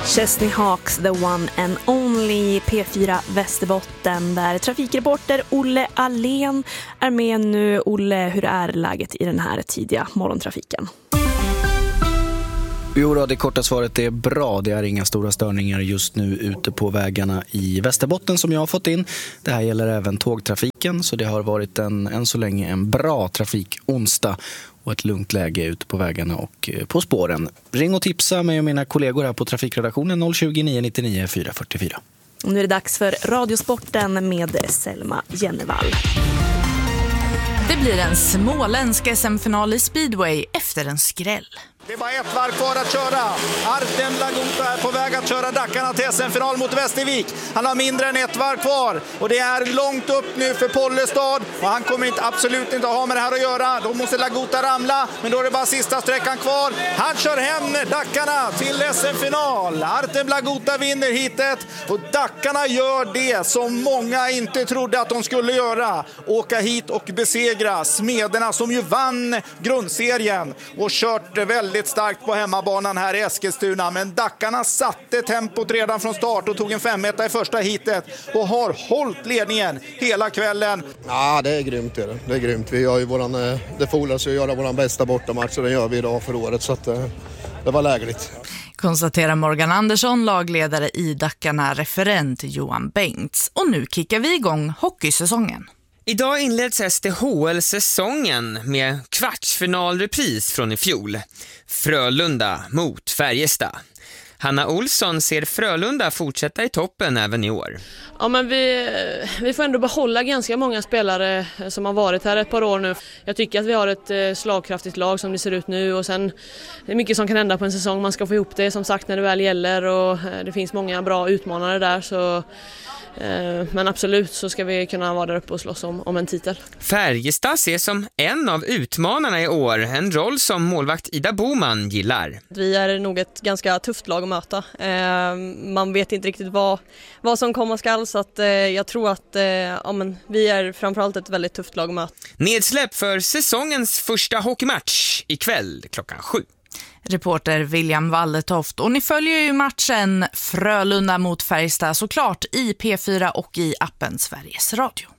Chesney Hawks, the one and only, P4 Västerbotten, där trafikreporter Olle Allén är med nu. Olle, hur är läget i den här tidiga morgontrafiken? Jo då, det korta svaret är bra. Det är inga stora störningar just nu ute på vägarna i Västerbotten som jag har fått in. Det här gäller även tågtrafiken, så det har varit än så länge en bra trafikonsdag och ett lugnt läge ute på vägarna och på spåren. Ring och tipsa mig och mina kollegor här på trafikredaktionen 020 999 444. Och nu är det dags för Radiosporten med Selma Jennevall. Det blir en småländsk SM-final i speedway efter en skräll. Det är bara ett varv kvar att köra. Artem Lagota är på väg att köra Dackarna till SM-final mot Västervik. Han har mindre än ett varv kvar. Och det är långt upp nu för Pollestad. Och han kommer absolut inte att ha med det här att göra. Då måste Lagota ramla. Men då är det bara sista sträckan kvar. Han kör hem Dackarna till SM-final. Artem Lagota vinner hitet. Och Dackarna gör det som många inte trodde att de skulle göra. Åka hit och besegra Smederna som ju vann grundserien. Och kört väldigt starkt på hemmabanan här i Eskilstuna, men Dackarna satte tempot redan från start och tog en 5-1 i första hitet och har hållit ledningen hela kvällen. Ja, det är grymt. Det är grymt. Vi gör ju det fordras ju att göra våran bästa bortamatch och det gör vi idag för året, så att det var lägligt. Konstaterar Morgan Andersson, lagledare i Dackarna, referent Johan Bengts. Och nu kickar vi igång hockeysäsongen. Idag inleds STHL-säsongen med kvartsfinalrepris från i fjol. Frölunda mot Färjestad. Hanna Olsson ser Frölunda fortsätta i toppen även i år. Ja, men vi får ändå behålla ganska många spelare som har varit här ett par år nu. Jag tycker att vi har ett slagkraftigt lag som det ser ut nu, och sen det är mycket som kan hända på en säsong. Man ska få ihop det som sagt när det väl gäller, och det finns många bra utmanare där, så men absolut så ska vi kunna vara där uppe och slåss om en titel. Färjestad ses som en av utmanarna i år, en roll som målvakt Ida Boman gillar. Vi är nog ett ganska tufft lag att möta. Man vet inte riktigt vad som komma skall, så att jag tror att vi är framförallt ett väldigt tufft lag att möta. Nedsläpp för säsongens första hockeymatch ikväll klockan 7. Reporter William Walletoft, och ni följer ju matchen Frölunda mot Färjestad såklart i P4 och i appen Sveriges Radio.